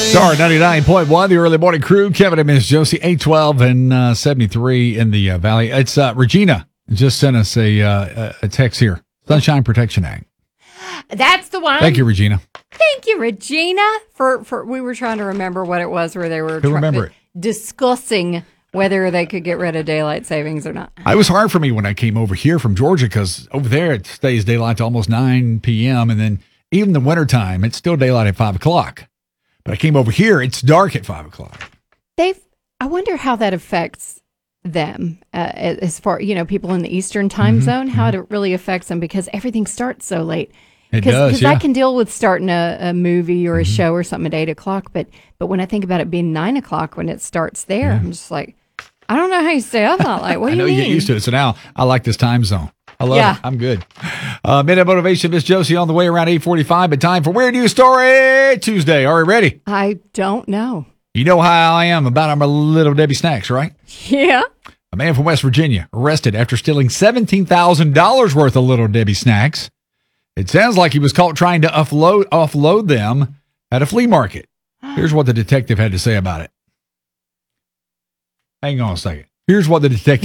Star 99.1, the early morning crew. Kevin and Miss Josie, 812 and 73 in the Valley. It's Regina just sent us a text here. Sunshine Protection Act. That's the one. Thank you, Regina. Thank you, Regina. For we were trying to remember what it was where they were discussing whether they could get rid of daylight savings or not. It was hard for me when I came over here from Georgia because over there it stays daylight to almost 9 p.m. And then even the wintertime, it's still daylight at 5 o'clock. But I came over here, it's dark at 5 o'clock. I wonder how that affects them as far, people in the Eastern time zone, how it really affects them because everything starts so late. It does, Because I can deal with starting a movie or a show or something at 8 o'clock, but when I think about it being 9 o'clock when it starts there, I'm just like, I don't know how you stay up all night. What do you mean? I know you get used to it. So now I like this time zone. I love it. I'm good. Minute Motivation, Miss Josie on the way around 8:45, but time for Weird News Story Tuesday. Are we ready? I don't know. You know how I am about our Little Debbie snacks, right? Yeah. A man from West Virginia arrested after stealing $17,000 worth of Little Debbie snacks. It sounds like he was caught trying to offload them at a flea market. Here's what the detective had to say about it. Hang on a second. Here's what the detective